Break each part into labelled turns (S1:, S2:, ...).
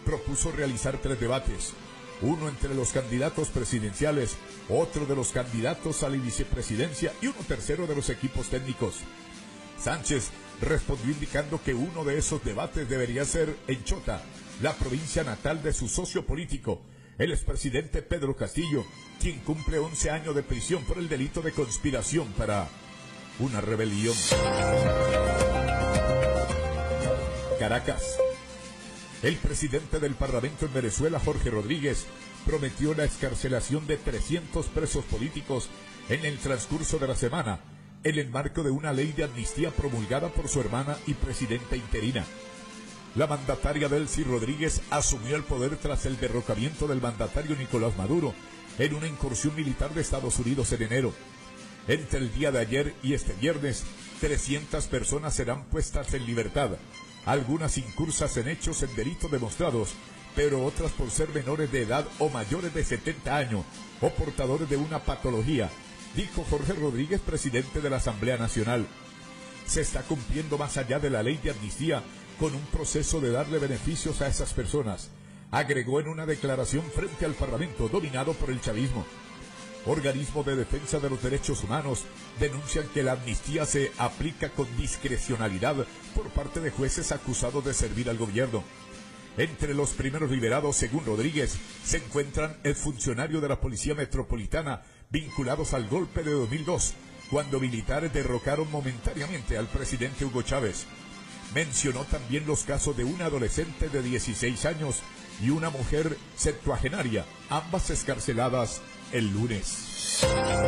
S1: propuso realizar 3 debates, uno entre los candidatos presidenciales, otro de los candidatos a la vicepresidencia y uno tercero de los equipos técnicos. Sánchez respondió indicando que uno de esos debates debería ser en Chota, la provincia natal de su socio político, el expresidente Pedro Castillo, quien cumple 11 años de prisión por el delito de conspiración para una rebelión. Caracas. El presidente del Parlamento en Venezuela, Jorge Rodríguez, prometió la excarcelación de 300 presos políticos en el transcurso de la semana, en el marco de una ley de amnistía promulgada por su hermana y presidenta interina. La mandataria Delcy Rodríguez asumió el poder tras el derrocamiento del mandatario Nicolás Maduro en una incursión militar de Estados Unidos en enero. Entre el día de ayer y este viernes, 300 personas serán puestas en libertad, algunas incursas en hechos en delitos demostrados, pero otras por ser menores de edad o mayores de 70 años o portadores de una patología, dijo Jorge Rodríguez, presidente de la Asamblea Nacional. Se está cumpliendo más allá de la ley de amnistía con un proceso de darle beneficios a esas personas, agregó en una declaración frente al Parlamento dominado por el chavismo. Organismos de defensa de los derechos humanos denuncian que la amnistía se aplica con discrecionalidad por parte de jueces acusados de servir al gobierno. Entre los primeros liberados, según Rodríguez, se encuentran el funcionario de la Policía Metropolitana vinculados al golpe de 2002, cuando militares derrocaron momentáneamente al presidente Hugo Chávez. Mencionó también los casos de una adolescente de 16 años y una mujer septuagenaria, ambas excarceladas el lunes.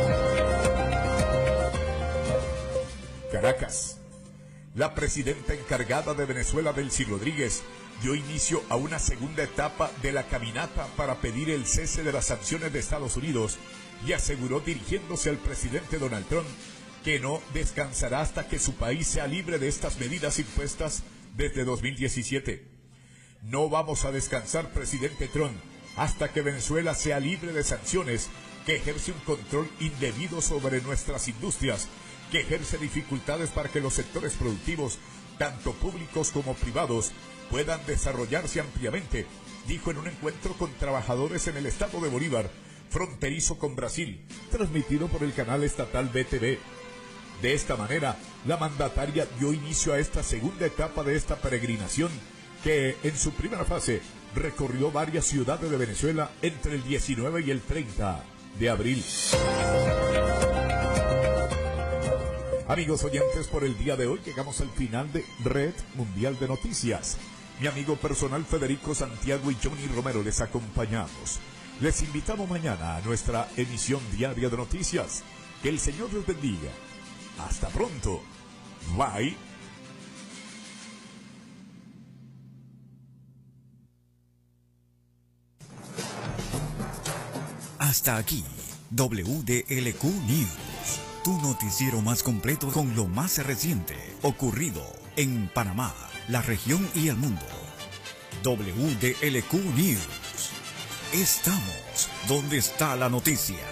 S1: Caracas. La presidenta encargada de Venezuela, Delcy Rodríguez, dio inicio a una segunda etapa de la caminata para pedir el cese de las sanciones de Estados Unidos y aseguró, dirigiéndose al presidente Donald Trump, que no descansará hasta que su país sea libre de estas medidas impuestas desde 2017. No vamos a descansar, presidente Trump, hasta que Venezuela sea libre de sanciones, que ejerce un control indebido sobre nuestras industrias, que ejerce dificultades para que los sectores productivos, tanto públicos como privados, puedan desarrollarse ampliamente, dijo en un encuentro con trabajadores en el estado de Bolívar, fronterizo con Brasil, transmitido por el canal estatal BTV. De esta manera, la mandataria dio inicio a esta segunda etapa de esta peregrinación, que en su primera fase recorrió varias ciudades de Venezuela entre el 19 y el 30 de abril. Amigos oyentes, por el día de hoy llegamos al final de Red Mundial de Noticias. Mi amigo personal Federico Santiago y Johnny Romero les acompañamos. Les invitamos mañana a nuestra emisión diaria de noticias. Que el Señor les bendiga. Hasta pronto. Bye.
S2: Hasta aquí, WDLQ News, tu noticiero más completo con lo más reciente ocurrido en Panamá, la región y el mundo. WDLQ News. Estamos donde está la noticia.